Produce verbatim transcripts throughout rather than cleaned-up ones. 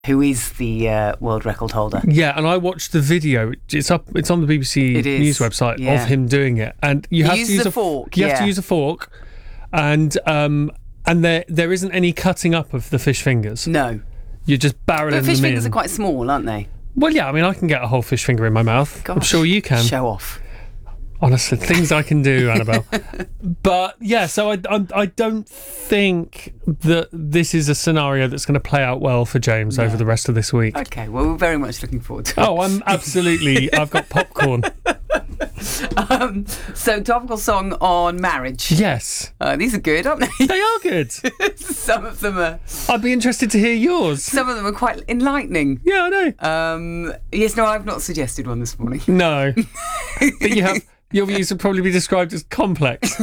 who is the uh, world record holder. Yeah, and I watched the video. It's up. It's on the B B C It is, News website yeah. of him doing it, and you He have to uses use a fork, You have to yeah. use a fork, and um, and there there isn't any cutting up of the fish fingers. No. You're just barreling But fish them fingers in. are quite small, aren't they? Well, yeah. I mean, I can get a whole fish finger in my mouth. I'm Gosh, sure you can. Show off. Honestly, things I can do, Annabelle. But yeah, so I, I I don't think that this is a scenario that's going to play out well for James No. over the rest of this week. Okay, well, we're very much looking forward to it. Oh, I'm absolutely. I've got popcorn. Um, so, topical song on marriage. Yes, Uh, these are good, aren't they? they are good. Some of them are. I'd be interested to hear yours. Some of them are quite enlightening. Yeah, I know. Um, yes, no, I've not suggested one this morning. No, but you have. Your views would probably be described as complex.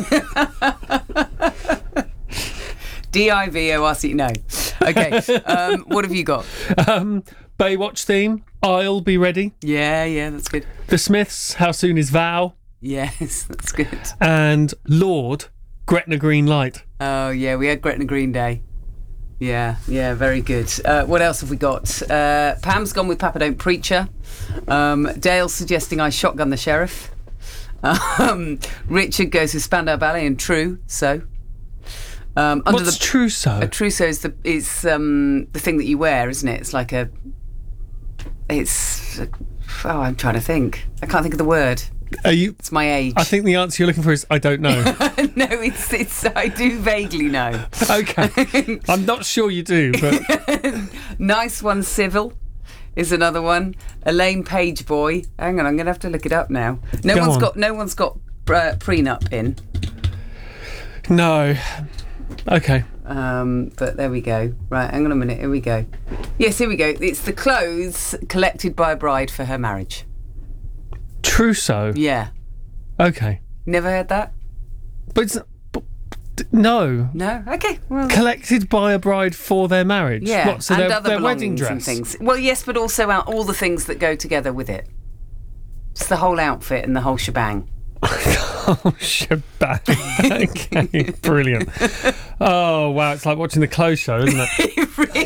D I V O R C. No. Okay. Um, what have you got? Um, Baywatch theme. I'll be ready. Yeah, yeah, that's good. The Smiths. How soon is Val? Yes, that's good. And Lord. Gretna Green Light. Oh, yeah, we had Gretna Green Day. Yeah, yeah, very good. Uh, what else have we got? Uh, Pam's gone with Papa Don't Preacher. Um, Dale's suggesting I shotgun the sheriff. Um, Richard goes with Spandau Ballet and True, so. Um, under What's the, trousseau? A trousseau is the is um, the thing that you wear, isn't it? It's like a. It's. Oh, I'm trying to think. I can't think of the word. Are you? It's my age. I think the answer you're looking for is I don't know. No, it's it's. I do vaguely know. Okay. I'm not sure you do, but Nice One Civil is another one. Elaine Page Boy. Hang on, I'm going to have to look it up now. No Go one's on. got no one's got uh, prenup in. no. Okay. Um, but there we go. Right, hang on a minute. Here we go. Yes, here we go. It's the clothes collected by a bride for her marriage. Trousseau. Yeah. Okay. Never heard that? But it's but, d- no. No? Okay. Well, Collected by a bride for their marriage. yeah. What, so and their, other their wedding belongings dress. and things. Well, yes, but also out all the things that go together with it. It's the whole outfit and the whole shebang. Oh, shebang. Okay, brilliant. Oh, wow, it's like watching the Clothes Show, isn't it? It really